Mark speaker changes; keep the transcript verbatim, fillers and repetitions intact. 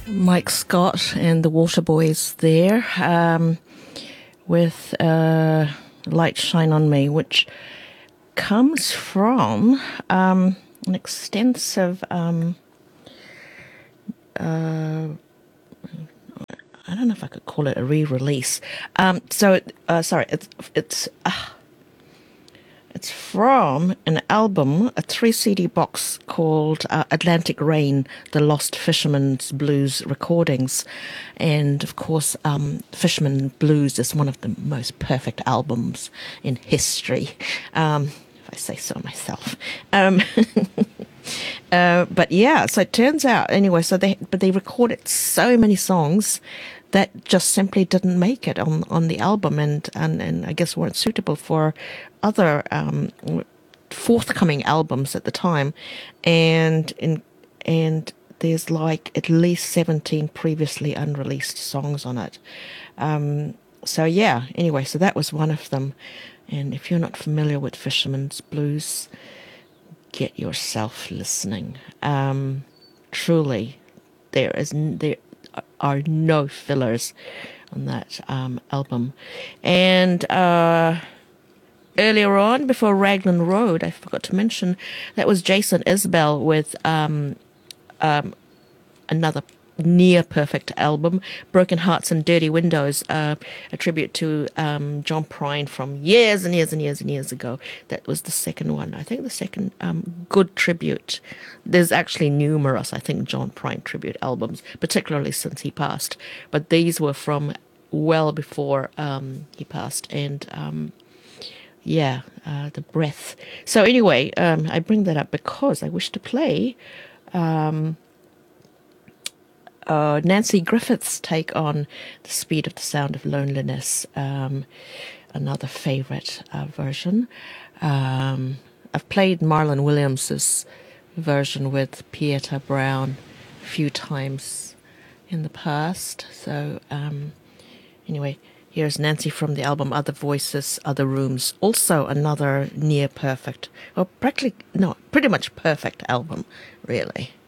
Speaker 1: Mike Scott and the Waterboys there um, with uh, Light Shine on Me, which comes from um, an extensive, um, uh, I don't know if I could call it a re-release. Um, so, uh, sorry, it's it's uh, it's from an album, a three C D box called uh, Atlantic Rain, The Lost Fisherman's Blues Recordings. And, of course, um, Fisherman Blues is one of the most perfect albums in history, um, if I say so myself. Um, uh, but, yeah, so it turns out, anyway, so they but they recorded so many songs that just simply didn't make it on, on the album and, and, and I guess weren't suitable for other um, forthcoming albums at the time. And in, and there's like at least seventeen previously unreleased songs on it. Um, so yeah, anyway, so that was one of them. And if you're not familiar with Fisherman's Blues, get yourself listening. Um, truly, there is there are no fillers on that um, album. And uh, earlier on, before Raglan Road, I forgot to mention, that was Jason Isbell with um, um, another near-perfect album, Broken Hearts and Dirty Windows, uh, a tribute to um, John Prine from years and years and years and years ago. That was the second one. I think the second um, good tribute. There's actually numerous, I think, John Prine tribute albums, particularly since he passed. But these were from well before um, he passed. And, um, yeah, uh, The Breath. So anyway, um, I bring that up because I wish to play... Um, Uh, Nancy Griffith's take on The Speed of the Sound of Loneliness, um, another favorite uh, version. Um, I've played Marlon Williams's version with Pieta Brown a few times in the past. So um, anyway, here's Nancy from the album Other Voices, Other Rooms. Also another near perfect, or practically, no, pretty much perfect album, really.